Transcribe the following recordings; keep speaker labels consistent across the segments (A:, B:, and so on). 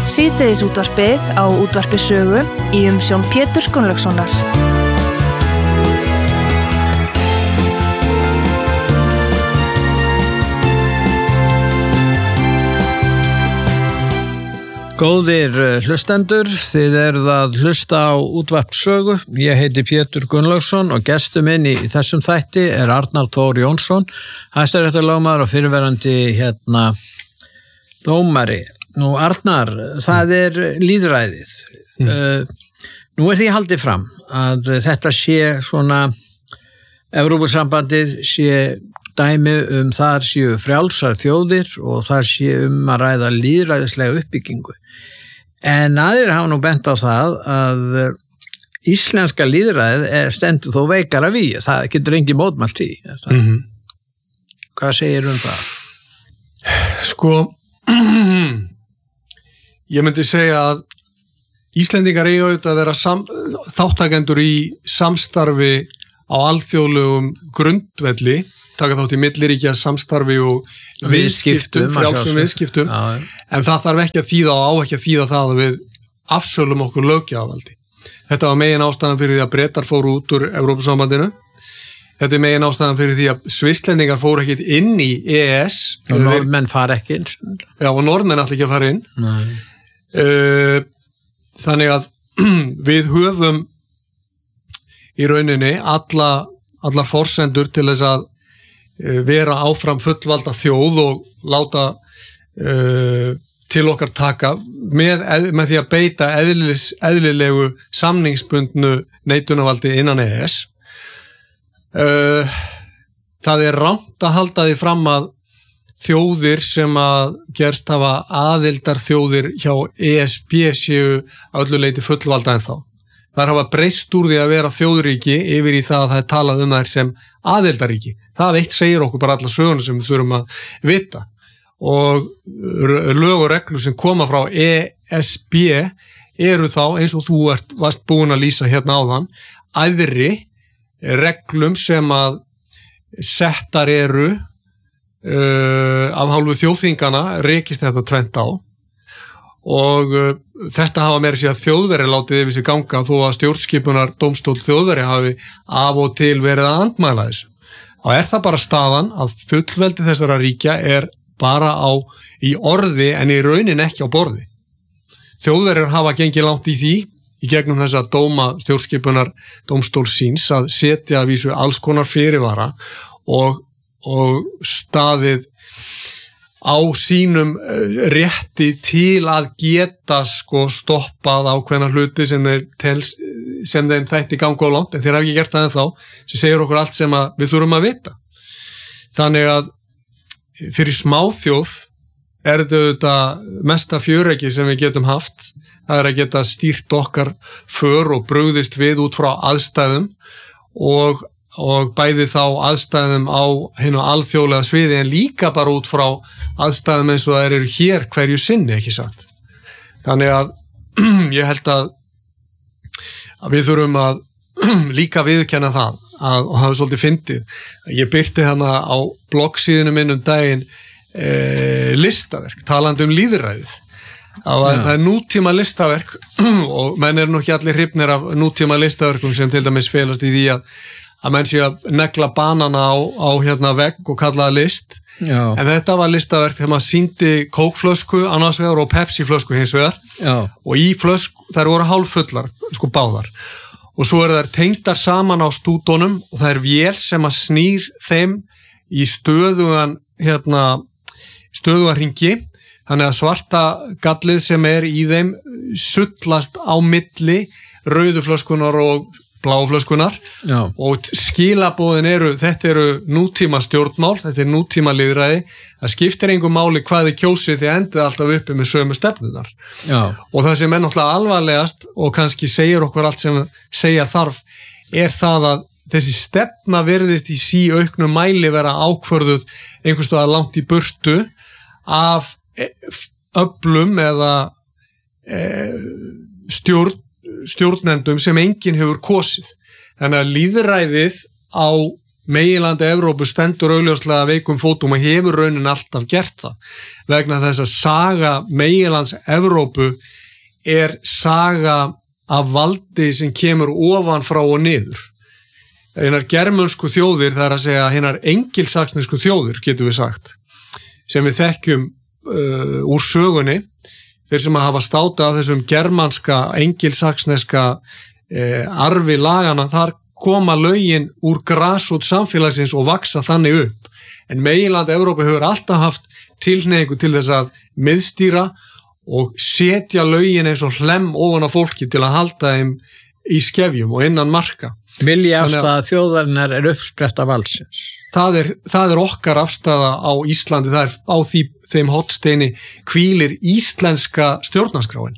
A: Síðdegisútvarpið á Útvarpi Sögu í umsjón Péturs Gunnlaugssonar.
B: Góðir hlustendur, þið eruð að hlusta á Útvarp Sögu. Ég heiti Pétur Gunnlaugsson og gestur minn í þessum þætti er Arnar Thor Jónsson, hæstaréttarlögmaður og fyrrverandi dómari. Nú Arnar, það er lýðræðið. Nú er því haldið fram að þetta sé svona, Evrópusambandið sé dæmi þar séu frjálsar þjóðir og þar sé að ræða lýðræðislega uppbyggingu. En aðrir hafa nú bent á það að íslenska lýðræðið stendur þó veikara vígi. Það getur engin mótmælt í. Hvað segir það?
C: Sko, ég myndi segja að Íslendingar eiga auðvitað að vera þáttakendur í samstarfi á alþjóðlegum grundvelli, taka þátt í milliríkja samstarfi og viðskiptum, frjálsum viðskiptum, en það þarf ekki að þýða og á ekki að þýða það að við afsölum okkur löggjafarvaldi. Þetta var megin ástæðan fyrir því að Bretar fóru út úr Evrópusambandinu. Þetta er megin ástæðan fyrir því að Svisslendingar fóru ekkert inn í EES.
B: Og Norðmenn fara ekki inn.
C: Já, og Norðmenn ætla ekki að fara inn. Þannig að við höfum í rauninni allar forsendur til þess að vera áfram fullvalda þjóð og láta til okkar taka með því að beita eðlilegu samningsbundnu neitunarvaldi innan EES. Það er rangt að halda því fram að þjóðir sem að gerst hafa aðildar þjóðir hjá ESB séu að öllu leyti fullvalda ennþá. Það hafa breyst úr því að vera þjóðríki yfir í það að það er talað þær sem aðildaríki. Það eitt segir okkur bara alla söguna sem við þurfum að vita. Og lög og reglur sem koma frá ESB eru þá, eins og þú varst búin að lýsa hérna áðan, æðri reglum sem að settar eru af hálfu þjóðþingana, rekist þetta tvennt á. Og þetta hafa meira sér að Þjóðverjar látið yfir sig ganga þó að stjórnskipunar dómstól Þjóðverja hafi af og til verið að andmæla þessu. Þá er það bara staðan að fullveldi þessara ríkja er bara í orði en í raunin ekki á borði. Þjóðverjar hafa gengið langt í því í gegnum þess að dóma stjórnskipunar dómstól síns að setja að vísu alls konar fyrirvara og staðið á sínum rétti til að geta stoppað ákveðna hluti sem þeim þætti ganga á langt, en þeir hafa ekki gert það ennþá, sem segir okkur allt sem við þurfum að vita. Þannig að fyrir smáþjóð er þetta mesta fjöreggi sem við getum haft, það er að geta stýrt okkar för og brugðist við út frá aðstæðum og bæði þá aðstæðum á hinu alþjóðlega sviði en líka bara út frá aðstæðum eins og það eru hér hverju sinni, ekki satt. Þannig að ég held að við þurfum að líka viðurkenna það og hafa svolítið fyndið. Ég birti hana á bloggsíðinu minn daginn listaverk, talandi lýðræðið. Það er nútíma listaverk og menn nú ekki allir hrifnir af nútíma listaverkum sem til dæmis felast í því að menn sé að negla banana á vegg og kalla það list. Já. En þetta var listaverk þegar maður sýndi kókflösku annars vegar og Pepsi-flösku hins vegar. Já. Og í flösku, þær voru hálffullar, báðar. Og svo þær tengdar saman á stúdónum og það er vél sem að snýr þeim í stöðugan hringi. Þannig að svarta gallið sem er í þeim sullast á milli rauðuflöskunar og bláflöskunar. Já. Og skilaboðin þetta eru nútíma stjórnmál, þetta nútíma lýðræði. Það skiptir engu máli hvað þið kjósið því endið alltaf uppi með sömu stefnunar. Já. Og það sem náttúrulega alvarlegast og kannski segir okkur allt sem segja þarf er það að þessi stefna virðist í síauknum mæli vera ákvörðuð einhvers staðar langt í burtu af öflum eða stjórnendum sem enginn hefur kosið. Þannig að lýðræðið á meginlandi Evrópu stendur augljóslega veikum fótum og hefur raunin alltaf gert það vegna þess að saga meginlands Evrópu saga af valdi sem kemur ofan frá og niður. Hinar germönsku þjóðir, það að segja hinar engilsaksnesku þjóðir, getum við sagt, sem við þekkjum úr sögunni, þeir sem að hafa státa af þessum germanska, engilsaksneska arfi lagana, þar koma lögin úr grasrót samfélagsins og vaksa þannig upp. En meginland Evrópu hefur alltaf haft tilhneigingu til þess að miðstýra og setja lögin eins og hlemm ofan á fólki til að halda þeim í skefjum og innan marka.
B: Vilja afstæða þjóðarinnar uppspretta valsins.
C: Það er okkar afstæða á Íslandi, það á þeim hornsteini hvílir íslenska stjórnarskráin.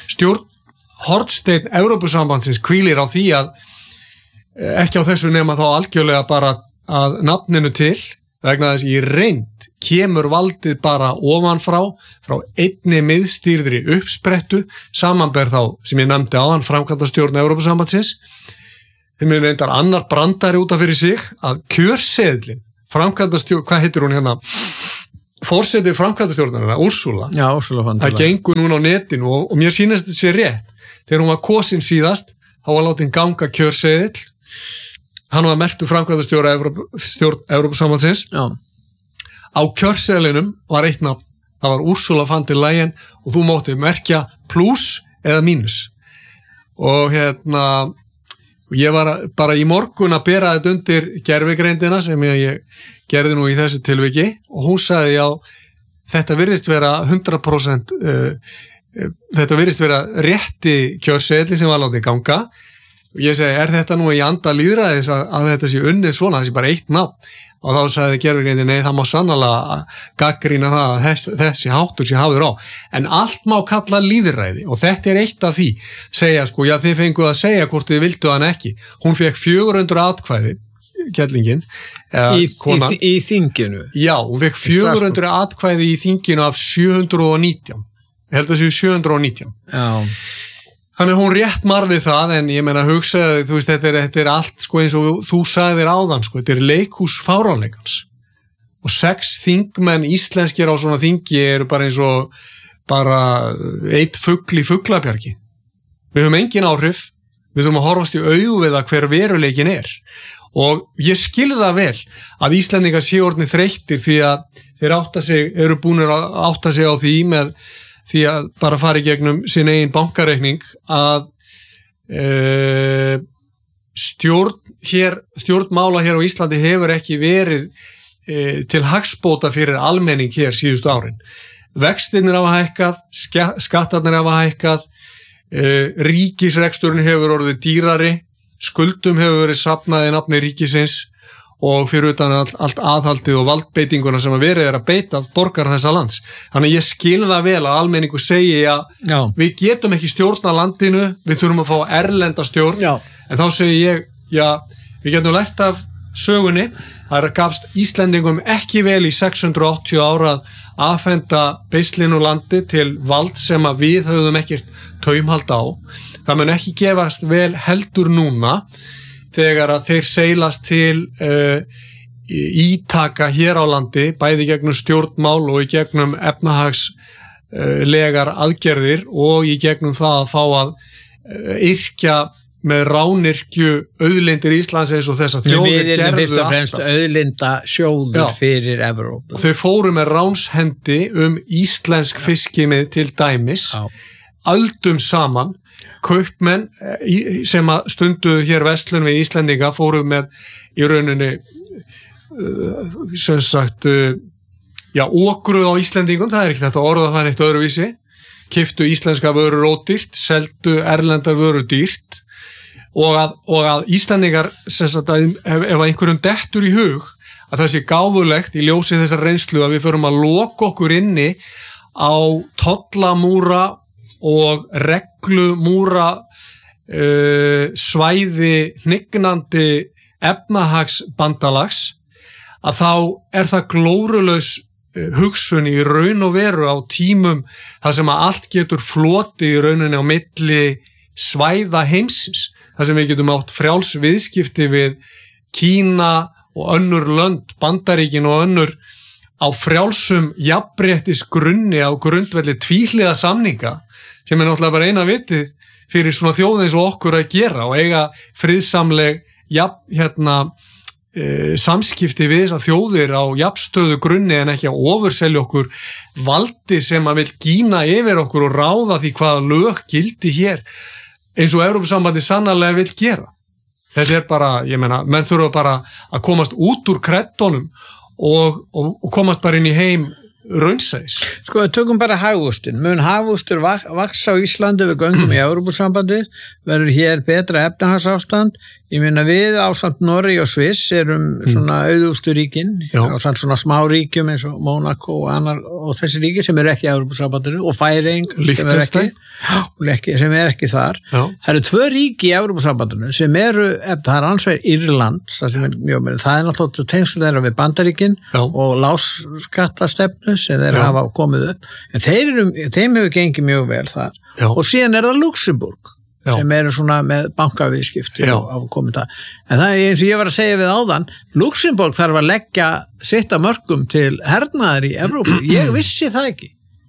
C: Hornsteinn Evrópusambandsins hvílir á því að ekki á þessu nema þá algjörlega bara að nafninu til, vegna þess í reynd kemur valdið bara ofanfrá, frá einni miðstýrðri uppsprettu, samanber þá sem ég nefndi áðan framkvæmdastjórn Evrópusambandsins. Þeim er reyndar annar brandari út af fyrir sig að kjörseðlin, framkvæmdastjórn, hvað heitir hún hérna? Forsetið framkvæmdastjórnarina, Úrsula.
B: Já, Úrsula fann
C: það gengur núna á netinu og mér sýnist þetta sé rétt. Þegar hún var kosin síðast, þá var látin ganga kjörseðil. Hann var merktur framkvæmdastjóra Evrópusambandsins.
B: Já.
C: Á kjörseðlinum var eitt nafn, það var Úrsula von der Leyen og þú mátti merkja pluss eða mínus. Og ég var bara í morgun að bera þetta undir gervigreindina sem ég gerði nú í þessu tilviki og hún sagði já, þetta virðist vera 100% þetta virðist vera rétti kjörseðli sem var látið ganga og ég segi, þetta nú í anda lýðræðis að þetta sé unnið svona, það sé bara eitt nafn og þá sagði gervigreindin, nei, það má sannarlega gagnrýna það að þessi háttur sé hafður á, en allt má kalla lýðræði og þetta eitt af því segja sko, já þið fenguð að segja hvort þið vildu hann ekki, hún fekk 400 atkvæði, kellingin
B: í þinginu.
C: Já, hún fekk 400 atkvæði í þinginu af 719, ég held að það séu 719.
B: Já.
C: Þannig hún rétt marfið það, en ég meina hugsaði, þú veist, þetta er allt sko eins og þú sagðir áðan sko, þetta er leikhús fáránleikans og 6 þingmenn íslenskir á svona þingi eru bara eins og bara eitt fugl í fuglabjargi. Við höfum engin áhrif, við höfum að horfast í augu við að hver veruleikin og ég skilði það vel að Íslendingar séu orðnir þreyttir því að þeir eru búnir að átta sig á því með því að bara fara í gegnum sin eigin bankareikning að stjórnmála hér á Íslandi hefur ekki verið til hagsbóta fyrir almenning hér síðustu árin. Vextirnir hafa hækkað, skattarnir hafa hækkað, ríkisreksturinn hefur orðið dýrari, skuldum hefur verið safnað í nafni ríkisins og fyrir utan allt aðhaldið og valdbeitinguna sem að verið að beita borgar þessa lands. Þannig ég skil það vel að almenningu segi að við getum ekki stjórna landinu, við þurfum að fá erlenda stjórn, en þá segi ég, já, við getum lært af sögunni, það gafst Íslendingum ekki vel í 680 ára að afhenda beislinu landi til vald sem að við höfum ekkert taumhald á. Það mun ekki gefast vel heldur núna, þegar að þeir seilast til ítaka hér á landi, bæði gegnum stjórnmál og í gegnum efnahagslegar aðgerðir og í gegnum það að fá að yrkja með rányrkju auðlindir Íslands eins og þess að þjóðir gerðu
B: fyrst og fremst auðlinda sjóður fyrir Evrópu.
C: Þau fóru með ránshendi íslensk fiskimið til dæmis, öldum saman. Kaupmenn sem að stunduðu hér verslun við Íslendinga fóru með í rauninni sem sagt okruð á Íslendingum, það ekki þetta orða það neitt öðruvísi, keyptu íslenska vörur ódýrt, seldu erlenda vörur dýrt og að Íslendingar sem sagt ef einhverjum dettur í hug að það sé gáfulegt í ljósi þessar reynslu að við förum að loka okkur inni á tollamúra og reglumúra svæði hnignandi efnahagsbandalags að þá það glórulaus hugsun í raun og veru á tímum þar sem að allt getur flotið í rauninni á milli svæða heimsins, þar sem við getum átt frjáls viðskipti við Kína og önnur lönd, Bandaríkin og önnur á frjálsum jafnréttis grunni á grundvelli tvíhliða samninga sem náttúrulega bara eina vitið fyrir svona þjóð eins og okkur að gera og eiga friðsamleg samskipti við þessar þjóðir á jafnstöðu grunni en ekki að ofurselja okkur valdi sem að vil gína yfir okkur og ráða því hvaða lög gildi hér eins og Evrópusambandi sannarlega vil gera. Þetta bara, ég meina, menn þurfa bara að komast út úr kreddunum og komast bara inn í heim raunsæs.
B: Sko, við tökum bara hagvöxtin. Mun hagvöxtur vaxa á Íslandi við göngum í Evrópusambandi, verður hér betra efnahagsástand. Ég meina við ásamt Noregi og Sviss erum svona auðustu ríkin, ásamt svona smá ríkjum eins og Mónakó og þessi ríki sem eru ekki í Evrópusambandinu og Færeying sem er ekki þar. Það eru 2 ríki í Evrópusambandinu sem eru, það er annars vegar Írland, það er náttúrulega tengsl þeirra við Bandaríkin og lágskattastefnu sem þeir hafa komið upp. En þeim hefur gengið mjög vel þar. Og síðan er það Luxemburg sem eru svona með bankaviðskipti á komið það. En það er eins og ég var að segja við áðan, Luxemburg þarf að leggja sitt að mörkum til hernaðar í Evrópu. Ég vissi það ekki.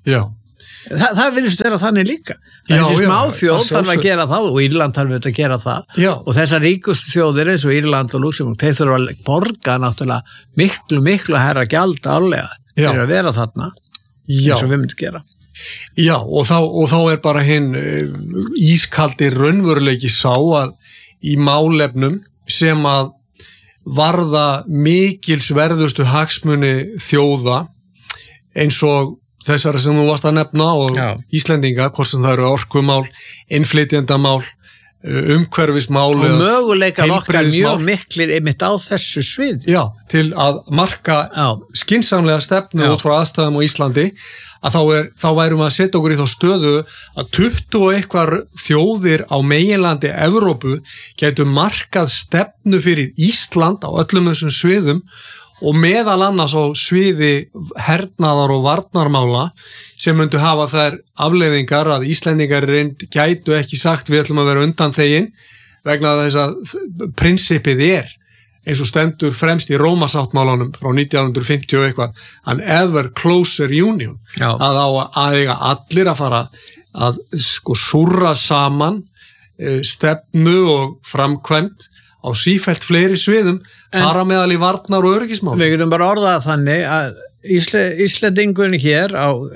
B: Það vilist vera þannig líka. Þessi smáþjóð þarf að gera það og Írland þarf að gera það. Og þessar ríkustu þjóðir eins og Írland og Luxemburg, þeir þurfa að borga náttúrulega miklu herra gjald álega fyrir að vera þarna eins og við myndum gera.
C: Já, og þá er bara hinn ískaldi raunveruleiki sá að í málefnum sem að varða mikilsverðustu hagsmuni þjóða eins og þessara sem þú varst að nefna og Íslendinga, hvort sem það eru orkumál, innflytjendamál, umhverfismál
B: og möguleikar okkar mjög miklir einmitt á þessu svið.
C: Já, til að marka skynsamlega stefnu út frá aðstæðum á Íslandi að þá værum við að setja okkur í þá stöðu að 20 og eitthvað þjóðir á meginlandi Evrópu gætu markað stefnu fyrir Ísland á öllum þessum sviðum og meðal annars á sviði hernaðar og varnarmála sem myndu hafa þær afleiðingar að Íslendingar gætu ekki sagt við ætlum að vera undanþegin vegna þess að prinsipið eins og stendur fremst í Rómasáttmálanum frá 1950 og eitthvað, an ever closer union, að eiga allir að fara að súrra saman stefnu og framkvæmt á sífellt fleiri sviðum, þar á meðal í varnar og öryggismál.
B: Við getum bara orðað þannig að Íslendingun hér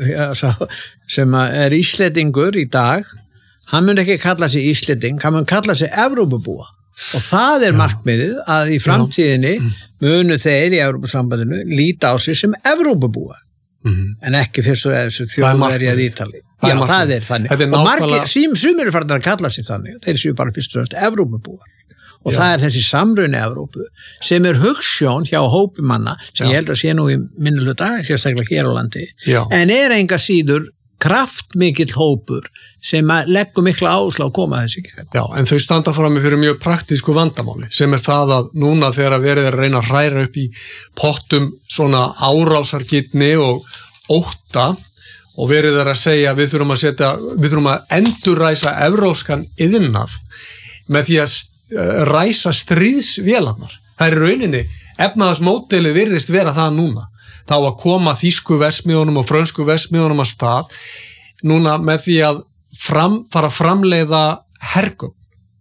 B: sem er Íslendingur í dag, hann mun ekki kalla sig Íslending, hann mun kalla sig Evrópubúa. Og það er markmiðið að í framtíðinni munu þeir í Evrópusambandinu líta á sig sem Evrópubúa en ekki fyrst og þessu þjóðverið Ítali. Já, það er þannig. Og margir, sumir eru farin að kalla sig þannig, þeir séu bara fyrst og fremst Evrópubúar. Og það er þessi samruni Evrópu sem er hugsjón hjá hópi manna sem ég held að sé nú í minnihluta, sérstaklega hér á landi, en er enga síður kraftmikill hópur sem leggur mikla áherslu á að koma þessi gegn.
C: Já, en þau standa frammi fyrir mjög praktísku vandamáli sem er það að núna þegar verið að reyna að hræra upp í pottum svona árásargirni og ótta og verið að segja við þurfum að endurræsa evrópskan iðnað með því að ræsa stríðsvélarnar. Það er í rauninni, efnahagsmódelið virðist vera það núna. Þá að koma þýsku versmiðunum og frönsku versmiðunum að stað núna með því að fara að framleiða hergögn.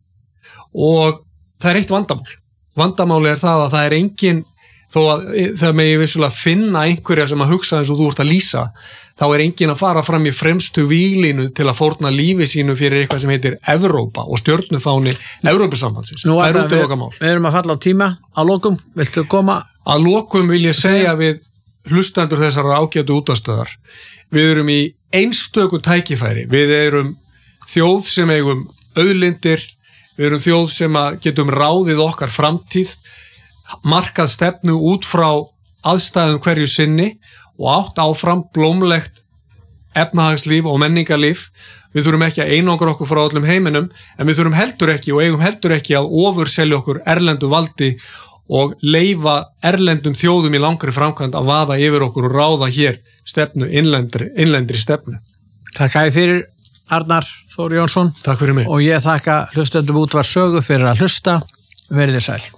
C: Og það er eitt vandamál. Vandamáli er það að það er engin, þó að það megi vissulega finna einhverja sem að hugsa eins og þú ert að lýsa, þá er engin að fara fram í fremstu víglínu til að fórna lífi sínu fyrir eitthvað sem heitir Evrópa og stjörnufáni Evrópusambandsins.
B: Nú við erum að falla á tíma. Að lokum, viltu koma?
C: Að lokum vil ég segja við hlustendur þessara ágætu útastöðar. Við erum í einstöku tækifæri. Við erum þjóð sem eigum auðlindir, við erum þjóð sem getum ráðið okkar framtíð, markað stefnu út frá aðstæðum hverju sinni og átt áfram blómlegt efnahagslíf og menningarlíf. Við þurfum ekki að einangra okkur frá öllum heiminum, en við þurfum heldur ekki og eigum heldur ekki að ofurselja okkur erlendu valdi og leyfa erlendum þjóðum í langri framkvæmd að vaða yfir okkur og ráða hér stefnu, innlendri stefnu.
B: Takk fyrir Arnar Þór Jónsson.
C: Takk fyrir mig.
B: Og ég þakka hlustendum Útvarp Sögu fyrir að hlusta. Verið þið sæl.